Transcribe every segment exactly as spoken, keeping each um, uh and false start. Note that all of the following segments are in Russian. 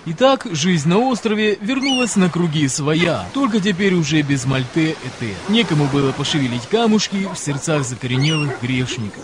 Итак, жизнь на острове вернулась на круги своя, только теперь уже без Мальте-Эте. Некому было пошевелить камушки в сердцах закоренелых грешников.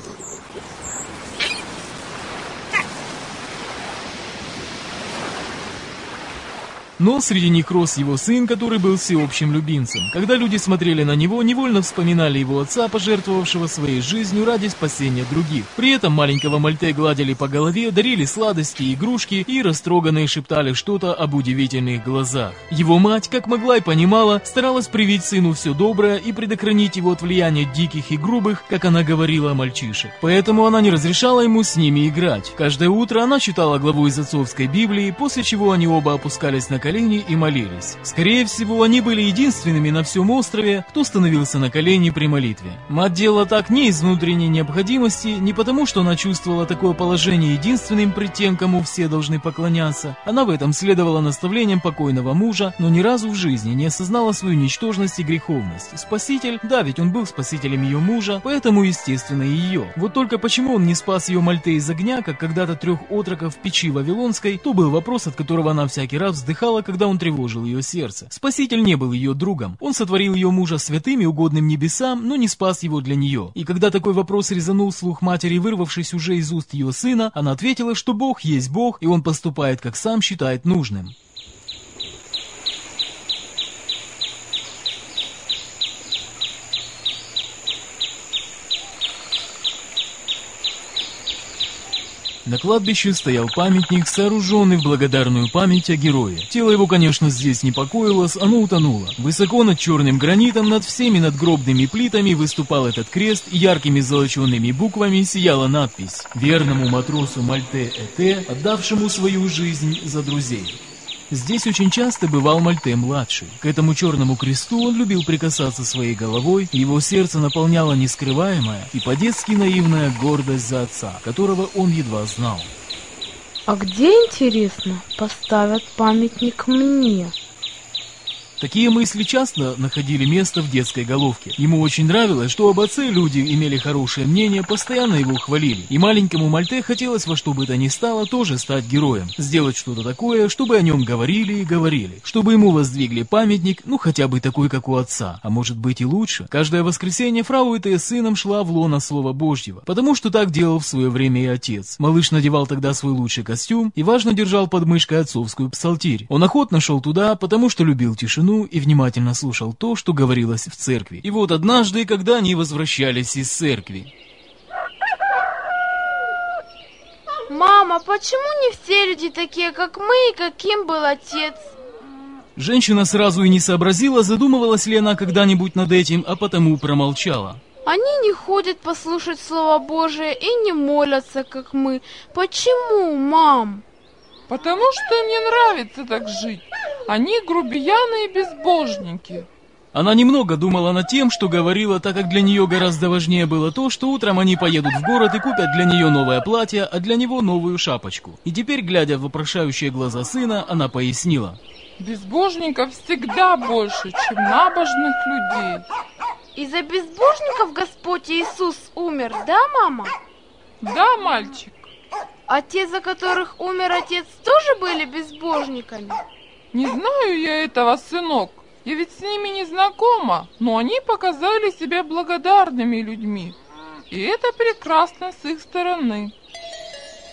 Но среди них рос его сын, который был всеобщим любимцем. Когда люди смотрели на него, невольно вспоминали его отца, пожертвовавшего своей жизнью ради спасения других. При этом маленького Мальте гладили по голове, дарили сладости и игрушки и растроганные шептали что-то об удивительных глазах. Его мать, как могла и понимала, старалась привить сыну все доброе и предохранить его от влияния диких и грубых, как она говорила, мальчишек. Поэтому она не разрешала ему с ними играть. Каждое утро она читала главу из отцовской Библии, после чего они оба опускались на колени и молились. Скорее всего, они были единственными на всем острове, кто становился на колени при молитве. Мать делала так не из внутренней необходимости, не потому, что она чувствовала такое положение единственным пред тем, кому все должны поклоняться. Она в этом следовала наставлениям покойного мужа, но ни разу в жизни не осознала свою ничтожность и греховность. Спаситель, да, ведь он был спасителем ее мужа, поэтому, естественно, и ее. Вот только почему он не спас ее Мальте из огня, как когда-то трех отроков в печи Вавилонской, то был вопрос, от которого она всякий раз вздыхала, когда он тревожил ее сердце. Спаситель не был ее другом. Он сотворил ее мужа святым и угодным небесам, но не спас его для нее. И когда такой вопрос резанул слух матери, вырвавшись уже из уст ее сына, она ответила, что Бог есть Бог, и он поступает, как сам считает нужным. На кладбище стоял памятник, сооруженный в благодарную память о герое. Тело его, конечно, здесь не покоилось, оно утонуло. Высоко над черным гранитом, над всеми надгробными плитами выступал этот крест, и яркими золочеными буквами сияла надпись: «Верному матросу Мальте-Эте, отдавшему свою жизнь за друзей». Здесь очень часто бывал Мальте-младший. К этому черному кресту он любил прикасаться своей головой, и его сердце наполняло нескрываемая и по-детски наивная гордость за отца, которого он едва знал. А где, интересно, поставят памятник мне? Такие мысли часто находили место в детской головке. Ему очень нравилось, что об отце люди имели хорошее мнение, постоянно его хвалили. И маленькому Мальте хотелось во что бы то ни стало тоже стать героем. Сделать что-то такое, чтобы о нем говорили и говорили. Чтобы ему воздвигли памятник, ну хотя бы такой, как у отца. А может быть и лучше. Каждое воскресенье фрау Эте с сыном шла в лоно Слова Божьего. Потому что так делал в свое время и отец. Малыш надевал тогда свой лучший костюм и важно держал под мышкой отцовскую псалтирь. Он охотно шел туда, потому что любил тишину и внимательно слушал то, что говорилось в церкви. И вот однажды, когда они возвращались из церкви: «Мама, почему не все люди такие, как мы, и каким был отец?» Женщина сразу и не сообразила, задумывалась ли она когда-нибудь над этим, а потому промолчала. «Они не ходят послушать Слово Божие и не молятся, как мы. Почему, мам?» «Потому что им не нравится так жить. Они грубияны и безбожники». Она немного думала над тем, что говорила, так как для нее гораздо важнее было то, что утром они поедут в город и купят для нее новое платье, а для него новую шапочку. И теперь, глядя в вопрошающие глаза сына, она пояснила: «Безбожников всегда больше, чем набожных людей». «Из-за безбожников Господь Иисус умер, да, мама?» «Да, мальчик». «А те, за которых умер отец, тоже были безбожниками?» «Не знаю я этого, сынок. Я ведь с ними не знакома, но они показали себя благодарными людьми. И это прекрасно с их стороны».